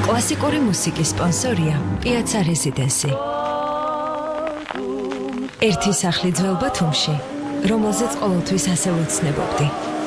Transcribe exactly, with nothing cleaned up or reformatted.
კლასიკური მუსიკის სპონსორია Piazza Residency. ერთი სახლი ძველ ბათუმში, რომელზეც ყოველთვის ასე ვუცნებობდი.